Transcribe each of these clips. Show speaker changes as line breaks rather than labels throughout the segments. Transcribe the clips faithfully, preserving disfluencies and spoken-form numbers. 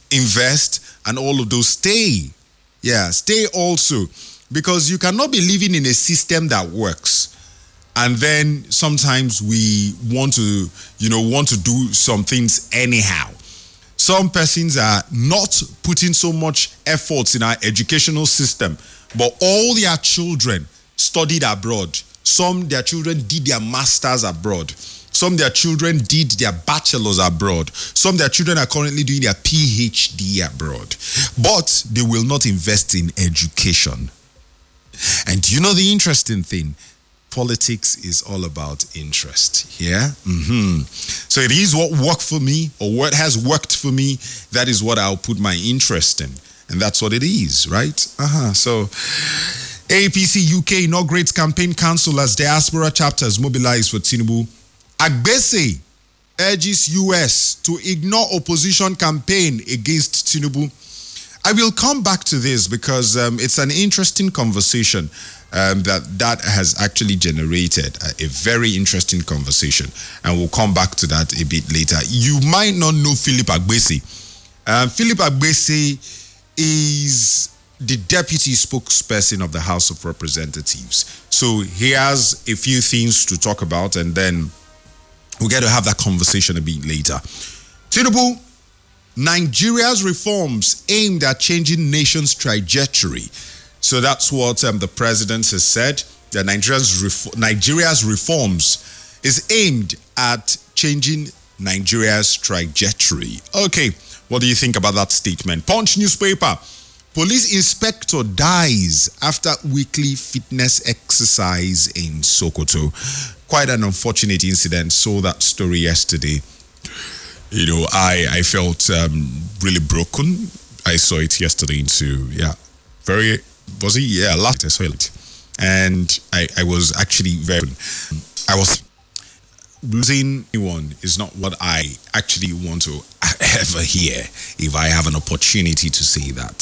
invest, and all of those. Stay. Yeah, stay also. Because you cannot be living in a system that works. And then sometimes we want to, you know, want to do some things anyhow. Some persons are not putting so much efforts in our educational system, but all their children studied abroad. Some, their children did their masters abroad. Some, their children did their bachelors abroad. Some, their children are currently doing their P H D abroad. But they will not invest in education. And you know the interesting thing? Politics is all about interest. Yeah? Mm-hmm. So it is what worked for me, or what has worked for me. That is what I'll put my interest in. And that's what it is, right? Uh-huh. So A P C U K inaugurates campaign council as diaspora chapters mobilize for Tinubu. Agbese urges U S to ignore opposition campaign against Tinubu. I will come back to this because um, it's an interesting conversation um, that that has actually generated a, a very interesting conversation, and we'll come back to that a bit later. You might not know Philip Agbese. Um, Philip Agbese is the deputy spokesperson of the House of Representatives. So he has a few things to talk about, and then we'll get to have that conversation a bit later. Tinubu, Nigeria's reforms aimed at changing nation's trajectory. So that's what um, the president has said, that Nigeria's, ref- Nigeria's reforms is aimed at changing Nigeria's trajectory. Okay, what do you think about that statement? Punch newspaper. Police inspector dies after weekly fitness exercise in Sokoto. Quite an unfortunate incident. Saw that story yesterday. You know, I, I felt um, really broken. I saw it yesterday too. Yeah. Very, was it? Yeah, last I saw it. And I, I was actually very, I was, losing anyone is not what I actually want to ever hear if I have an opportunity to say that.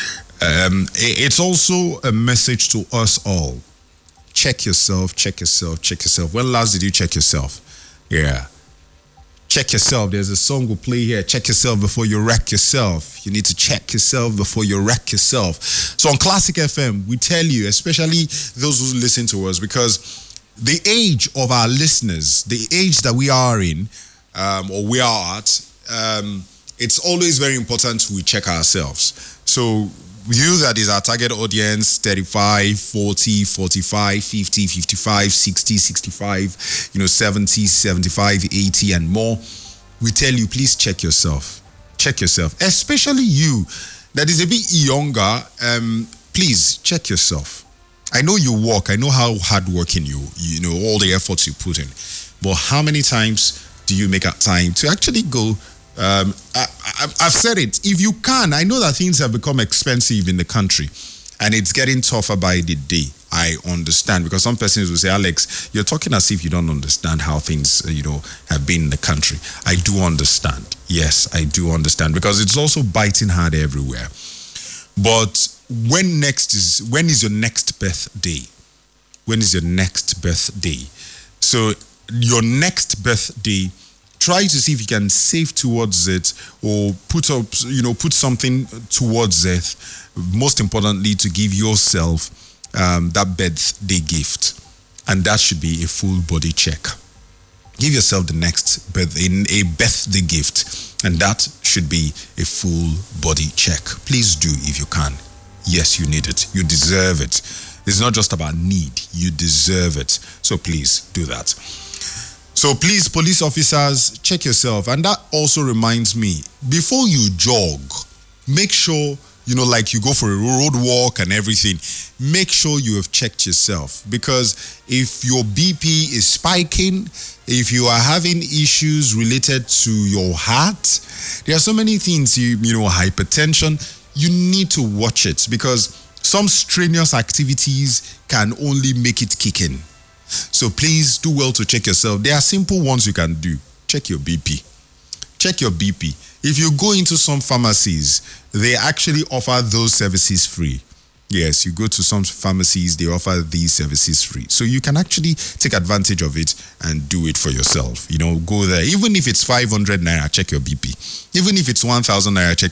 Um, it's also a message to us all. Check yourself, check yourself, check yourself. When last did you check yourself? Yeah. Check yourself. There's a song we'll play here. Check yourself before you wreck yourself. You need to check yourself before you wreck yourself. So on Classic F M, we tell you, especially those who listen to us, because the age of our listeners, the age that we are in, um, or we are at, um, it's always very important we check ourselves. So you, that is our target audience, thirty-five, forty, forty-five, fifty, fifty-five, sixty, sixty-five, you know, seventy, seventy-five, eighty, and more. We tell you, please check yourself. Check yourself. Especially you that is a bit younger, um, please check yourself. I know you work. I know how hardworking you, you know, all the efforts you put in. But how many times do you make up time to actually go? Um, I, I, I've said it. If you can, I know that things have become expensive in the country, and it's getting tougher by the day. I understand, because some persons will say, Alex, you're talking as if you don't understand how things, you know, have been in the country. I do understand. Yes, I do understand, because it's also biting hard everywhere. But when next is when is your next birthday? When is your next birthday? So your next birthday, try to see if you can save towards it, or put up, you know, put something towards it. Most importantly, to give yourself um, that birthday gift, and that should be a full body check. Give yourself the next birthday, a birthday gift, and that should be a full body check. Please do if you can. Yes, you need it. You deserve it. It's not just about need. You deserve it. So please do that. So please, police officers, check yourself. And that also reminds me, before you jog, make sure, you know, like you go for a road walk and everything, make sure you have checked yourself. Because if your B P is spiking, if you are having issues related to your heart, there are so many things, you, you know, hypertension, you need to watch it, because some strenuous activities can only make it kick in. So please do well to check yourself. There are simple ones you can do. Check your B P. Check your B P. If you go into some pharmacies, they actually offer those services free. Yes, you go to some pharmacies, they offer these services free. So you can actually take advantage of it and do it for yourself. You know, go there. Even if it's five hundred naira, check your B P. Even if it's one thousand naira, check